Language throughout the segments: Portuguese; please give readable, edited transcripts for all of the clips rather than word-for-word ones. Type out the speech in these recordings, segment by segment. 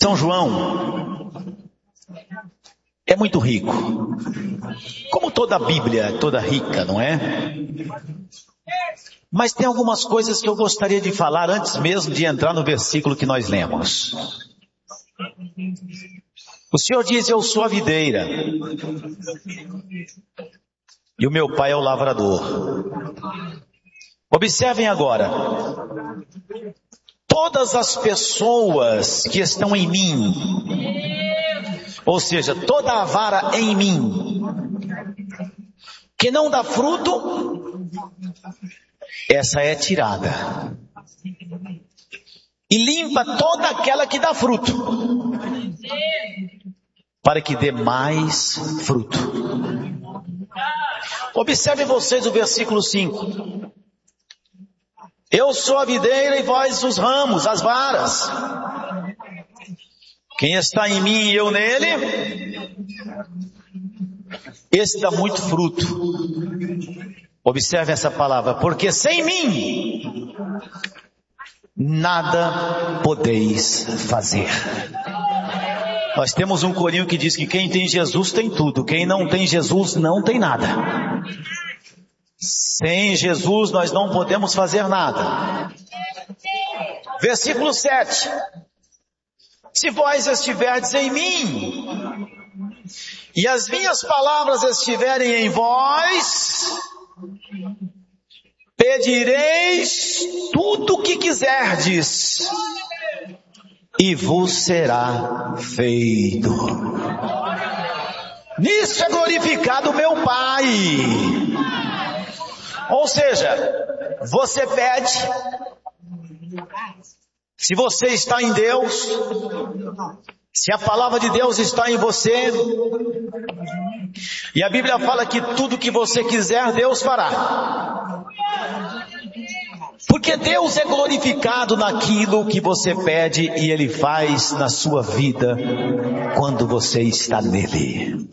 São João é muito rico. Como toda a Bíblia é toda rica, não é? Mas tem algumas coisas que eu gostaria de falar antes mesmo de entrar no versículo que nós lemos. O Senhor diz: eu sou a videira e o meu pai é o lavrador. Observem agora. Todas as pessoas que estão em mim, ou seja, toda a vara em mim, que não dá fruto, essa é tirada. E limpa toda aquela que dá fruto, para que dê mais fruto. Observem vocês o versículo 5. Eu sou a videira e vós os ramos, as varas. Quem está em mim e eu nele, esse dá muito fruto. Observe essa palavra, porque sem mim nada podeis fazer. Nós temos um corinho que diz que quem tem Jesus tem tudo, quem não tem Jesus não tem nada. Sem Jesus nós não podemos fazer nada. Versículo 7. Se vós estiverdes em mim, e as minhas palavras estiverem em vós, pedireis tudo o que quiserdes, e vos será feito. Nisso é glorificado o meu Pai. Ou seja, você pede, se você está em Deus, se a palavra de Deus está em você, e a Bíblia fala que tudo que você quiser, Deus fará. Porque Deus é glorificado naquilo que você pede e Ele faz na sua vida quando você está nele.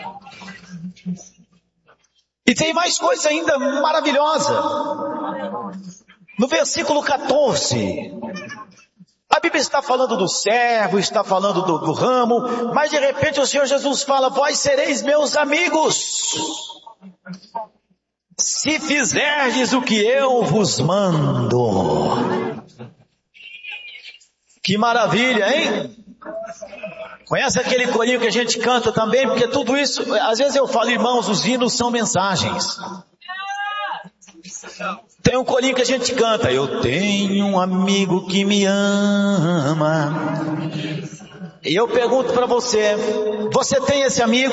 E tem mais coisa ainda maravilhosa. No versículo 14, a Bíblia está falando do servo, está falando do ramo, mas de repente o Senhor Jesus fala: vós sereis meus amigos, se fizerdes o que eu vos mando. Que maravilha, hein? Conhece aquele corinho que a gente canta também? Porque tudo isso, às vezes eu falo, irmãos, os hinos são mensagens. Tem um corinho que a gente canta: eu tenho um amigo que me ama. E eu pergunto para você, você tem esse amigo?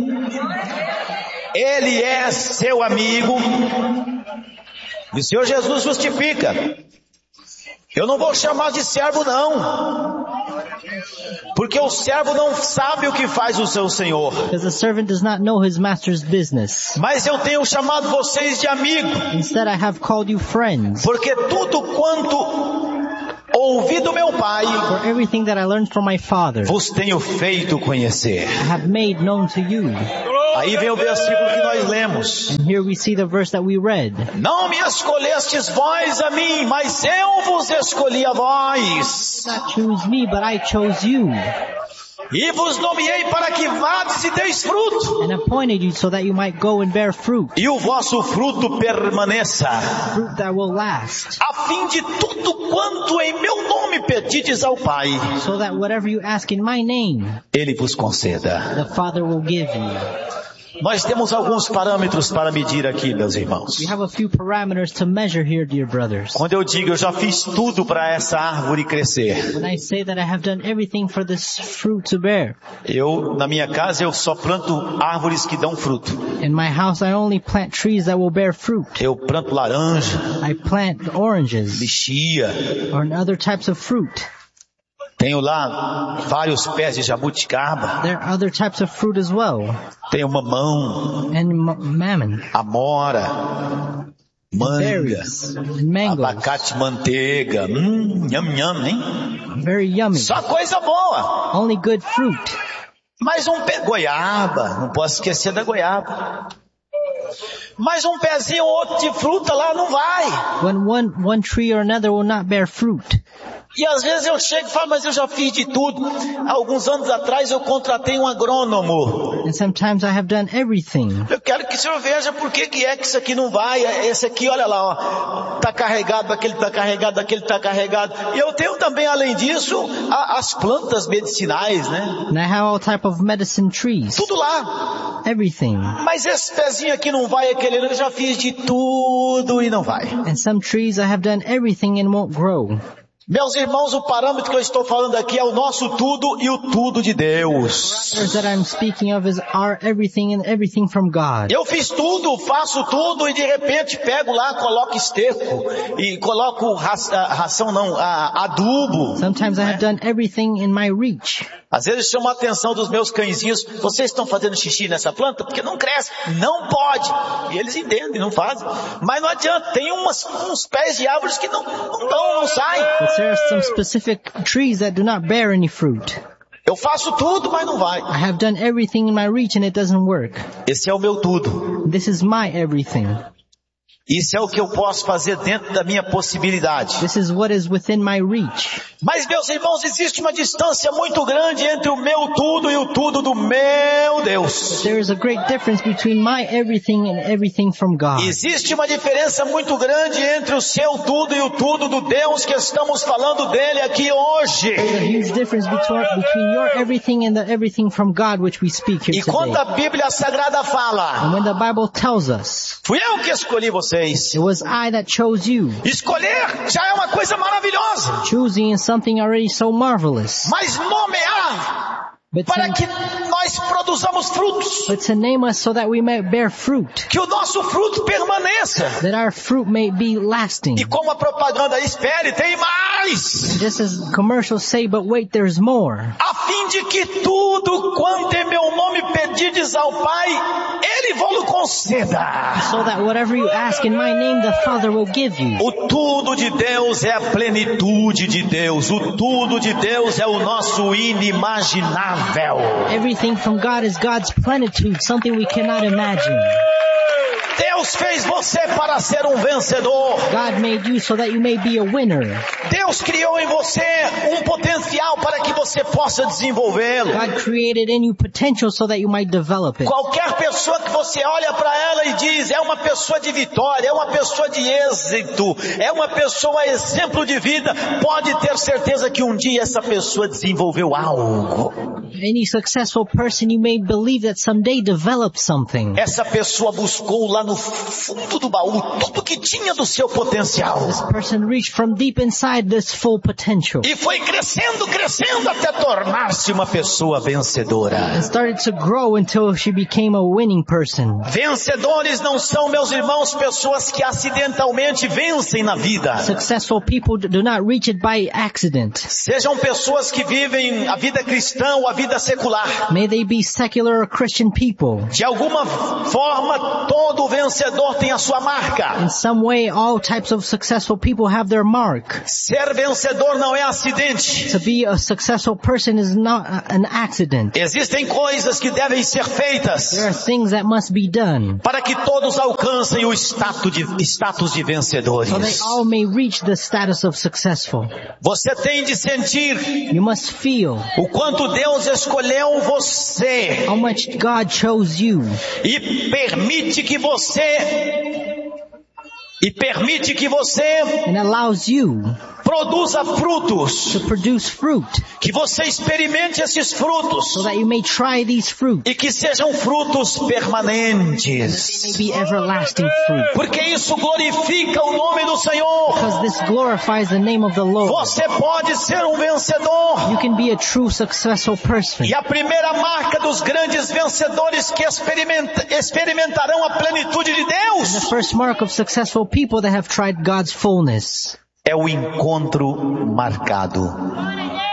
Ele é seu amigo? E o Senhor Jesus justifica: eu não vou chamar de servo não, porque o servo não sabe o que faz o seu senhor. Because the servant does not know his master's business. Mas eu tenho chamado vocês de amigo. Instead I have called you friends. Porque tudo quanto ouvi do meu Pai, For everything that I learned from my Father, vos tenho feito conhecer. I have made known to you. Aí vem o versículo que nós lemos. And here we see the verse that we read. Não me escolhestes vós a mim, mas eu vos escolhi a vós. Not choose me, but I chose you. E vos nomeei para que vades e deis fruto, And appointed you so that you might go and bear fruit. e o vosso fruto permaneça, Fruit that will last. a fim de tudo quanto em meu nome pedides ao Pai, So that whatever you ask in my name, Ele vos conceda. the Father will give you. Nós temos alguns parâmetros para medir aqui, meus irmãos. We have a few parameters to measure here, dear brothers. Quando eu digo eu já fiz tudo para essa árvore crescer, When I say that I have done everything for this fruit to bear, na minha casa eu só planto árvores que dão fruto. in my house I only plant trees that will bear fruit. Eu planto laranja, I plant oranges lixia, or other types of fruit. tenho lá vários pés de jabuticaba, There are other types of fruit as well. tenho mamão, And mammon, amora, manga, berries, and mangoes. abacate, manteiga, nham nham, hein? Very yummy. Só coisa boa. Only good fruit. Mais um pé, goiaba, não posso esquecer da goiaba. Mais um pezinho ou outro de fruta lá não vai. When one tree or another will not bear fruit. E às vezes eu chego e falo, mas eu já fiz de tudo. Alguns anos atrás eu contratei um agrônomo. And sometimes I have done everything. Eu quero que o senhor veja por que é que isso aqui não vai. Esse aqui, olha lá, ó, tá carregado, aquele tá carregado, aquele tá carregado. E eu tenho também, além disso, as plantas medicinais, né? And I have all type of medicine trees. Tudo lá. Everything. Mas esse pezinho aqui não vai, aquele eu já fiz de tudo e não vai. And some trees I have done everything and won't grow. Meus irmãos, o parâmetro que eu estou falando aqui é o nosso tudo e o tudo de Deus. That I'm speaking of is our everything and everything from God. Eu fiz tudo, faço tudo e de repente pego lá, coloco esterco e coloco adubo. Sometimes I have done everything in my reach. Às vezes chama a atenção dos meus cãezinhos, vocês estão fazendo xixi nessa planta? Porque não cresce, não pode. E eles entendem, não fazem. Mas não adianta, tem uns pés de árvores que não saem. But there are some specific trees that do not bear any fruit. Eu faço tudo, mas não vai. I have done everything in my reach and it doesn't work. Esse é o meu tudo. This is my everything. Isso é o que eu posso fazer dentro da minha possibilidade. This is what is within my reach. Mas, meus irmãos, existe uma distância muito grande entre o meu tudo e o tudo do meu Deus. There is a great difference between my everything and everything from God. Existe uma diferença muito grande entre o seu tudo e o tudo do Deus que estamos falando dele aqui hoje. There's a huge difference between your everything and the everything from God which we speak here E quando today. a Bíblia Sagrada fala, And when the Bible tells us, fui eu que escolhi vocês. it was I that chose you. Escolher já é uma coisa maravilhosa. Choosing is something already so marvelous. Mas nomear para que nós produzamos frutos. But to name us so that we may bear fruit. Que o nosso fruto permaneça. That our fruit may be lasting. E como a propaganda espere, tem mais. Just as commercials say, but wait, there's more. A fim de que tudo quanto em meu nome pedirdes ao Pai, Ele vos conceda. So that whatever you ask in my name, the Father will give you. O tudo de Deus é a plenitude de Deus. O tudo de Deus é o nosso inimaginável. Everything from God is God's plenitude, something we cannot imagine. Deus fez você para ser um vencedor. God made you so that you may be a winner. Deus criou em você um potencial para que você possa desenvolvê-lo. God created in you potential so that you might develop it. Qualquer pessoa que você olha para ela e diz, é uma pessoa de vitória, é uma pessoa de êxito, é uma pessoa exemplo de vida, pode ter certeza que um dia essa pessoa desenvolveu algo. Any successful person, you may believe that someday developed something. Essa pessoa buscou lá no fundo do baú tudo que tinha do seu potencial. This person reached from deep inside this full potential. E foi crescendo até tornar-se uma pessoa vencedora. And started to grow until she became a winning person. Vencedores não são, meus irmãos, pessoas que acidentalmente vencem na vida. Successful people do not reach it by accident. Sejam pessoas que vivem a vida cristã ou a vida secular. May they be secular or Christian people. De alguma forma, todo vencedor tem a sua marca. In some way, all types of successful people have their mark. Ser vencedor não é acidente. To be a successful person is not an accident. Existem coisas que devem ser feitas. There are things that must be done. Para que todos alcancem o status de vencedores. So they all may reach the status of successful. Você tem de sentir. You must feel. O quanto Deus escolheu você. How much God chose you. E permite que você and allows you produza frutos. To produce fruit. Que você experimente esses frutos. So that you may try these fruits. E que sejam frutos permanentes. They may be everlasting fruit. Porque isso glorifica o nome do Senhor. Because this glorifies the name of the Lord. Você pode ser um vencedor. You can be a true successful person. E a primeira marca dos grandes vencedores que experimentarão a plenitude de Deus. And the first mark of successful people that have tried God's fullness. É o encontro marcado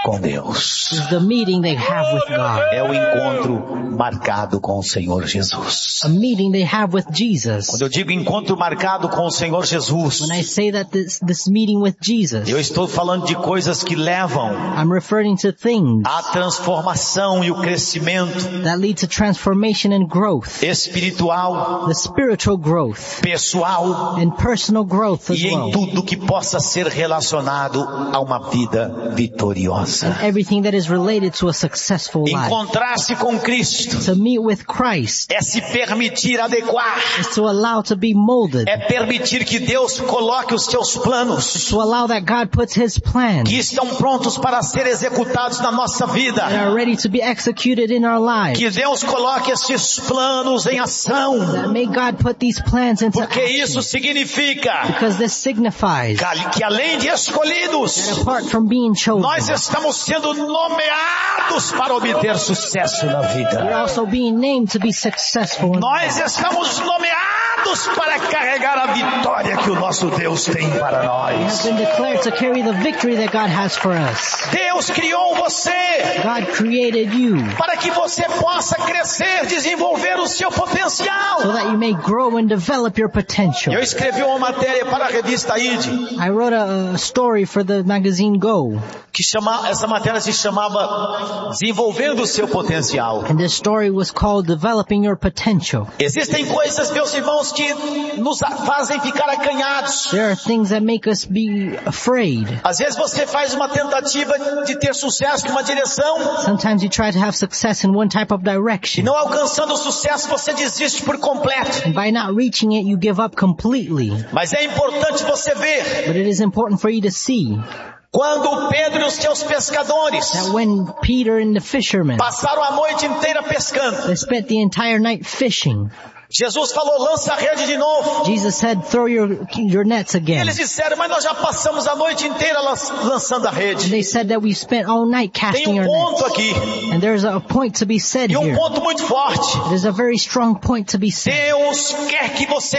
com Deus. is the meeting they have with God. É o encontro marcado com o Senhor Jesus. A meeting they have with Jesus. Quando eu digo encontro marcado com o Senhor Jesus, When I say that this meeting with Jesus, eu estou falando de coisas que levam I'm referring to things à transformação e o crescimento that lead to transformation and growth, espiritual, the spiritual growth pessoal and personal growth as e em well. tudo que possa ser relacionado a uma vida vitoriosa. Everything that is related to a successful life. Encontrar-se com Cristo To meet with Christ é se permitir adequar, is to allow to be molded, é permitir que Deus coloque os seus planos to allow that God puts His plans que estão prontos para ser executados na nossa vida. that are ready to be executed in our lives. Que Deus coloque esses planos em ação, That may God put these plans into porque isso action, significa because this signifies que além de escolhidos, that apart from being chosen, nós estamos sendo nomeados para obter sucesso na we're vida. also being named to be successful in Nós estamos nomeados para carregar a vitória que o nosso Deus tem para have nós. been declared to carry the victory that God has for us. Deus criou você God created you para que você possa crescer, desenvolver o seu so potencial. that you may grow and develop your potential. Eu escrevi uma matéria para a revista ID, I wrote a story for the magazine Go, essa matéria se chamava Desenvolvendo o seu potencial. and this story was called Developing Your Potential. Existem coisas, meus irmãos, que nos fazem ficar acanhados. There are things that make us be afraid. Às vezes você faz uma tentativa de ter sucesso em uma direção Sometimes you try to have success in one type of e direction, não alcançando o sucesso você desiste por completo. and by not reaching it, you give up completely. Mas é importante você ver But it is important for you to see quando Pedro e os seus pescadores that when Peter and the fishermen, passaram a noite inteira pescando, they spent the entire night fishing, Jesus falou, lança a rede de novo. Jesus said, throw your nets again. Eles disseram, mas nós já passamos a noite inteira lançando a And rede. they said that we spent all night Tem casting our ponto nets. aqui, And there's a point to be said e here. ponto muito forte. There's a very strong point to be said. Deus quer que você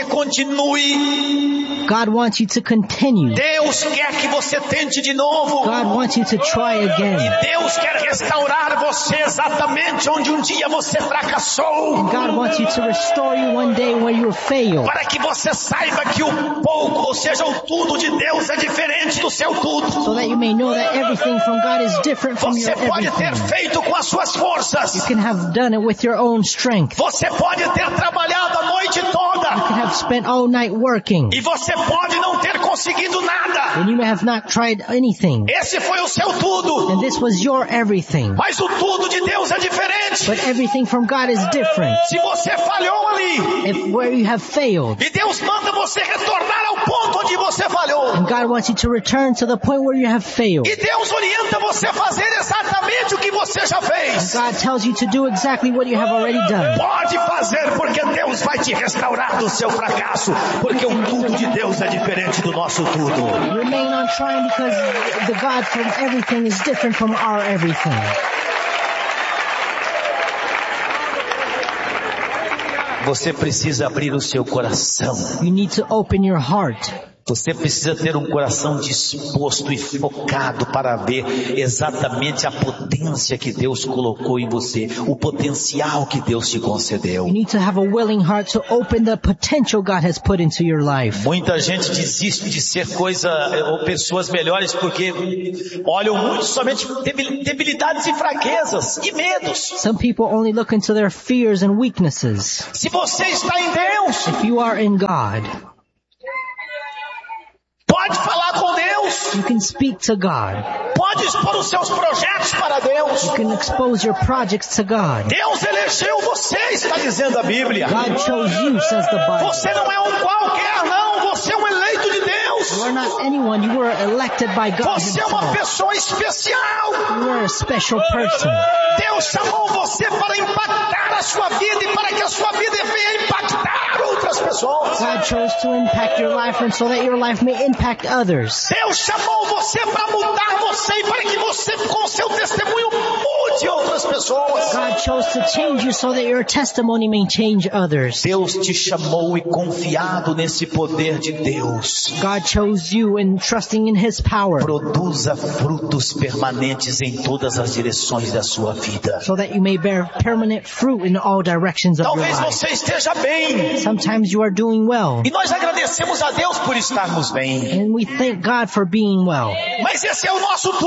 continue. God wants you to continue. Deus quer que você tente de novo. God wants you to try again. Deus quer restaurar você exatamente onde um dia você fracassou. God wants you to restore you one day where you failed. Para que você saiba que o pouco, ou seja, o tudo de Deus é diferente do seu tudo. So that you may know that everything from God is different from Você your pode ter everything. feito com as suas forças. You can have done it with your own strength. Você pode ter trabalhado a noite toda. You can have spent all night working. E você pode não ter conseguido nada. And you may have not tried anything. Esse foi o seu tudo. And this was your everything. Mas o tudo de Deus é diferente. But everything from God is different. Se você falhou ali, If where you have failed, e Deus manda você retornar ao ponto onde você falhou. and God wants you to return to the point where you have failed. E Deus orienta você a fazer exatamente o que você já fez. God tells you to do exactly what you have already done. Pode fazer, porque Deus vai te restaurar do seu fracasso. Porque o tudo de Deus é diferente do nosso tudo. Remain on trying because the God from everything is different from our everything. Você precisa abrir o seu coração. You need to open your heart. Você precisa ter um coração disposto e focado para ver exatamente a potência que Deus colocou em você, o potencial que Deus te concedeu. You need to have a willing heart to open the potential God has put into your life. Muita gente desiste de ser ou pessoas melhores porque olham muito somente debilidades e fraquezas e medos. Some people only look into their fears and weaknesses. Se você está em Deus, If you are in God, pode falar com Deus, you can speak to God. pode expor os seus projetos para Deus. You can expose your projects to God. Deus elegeu você, está dizendo a Bíblia. God chose you, says the Bible. Você não é um qualquer, não. Você é um eleito de Deus. You are not anyone. You were elected by God Você é uma himself. pessoa especial. You are a special person. Deus chamou você para impactar a sua vida e para que a sua vida venha impactar outras outras pessoas. God chose to impact your life and so that your life may impact others. Deus chamou você para mudar você e para que você, com seu testemunho, mude outras pessoas. God chose to change you so that your testimony may change others. Deus te chamou e confiado nesse poder de Deus. God chose you and trusting in His power Produza frutos permanentes em todas as direções da sua vida. so that you may bear permanent fruit in all directions of your Talvez life. você esteja bem. Sometimes you are doing well, E nós agradecemos a Deus por estarmos bem. and we thank God for being well. Mas esse é o nosso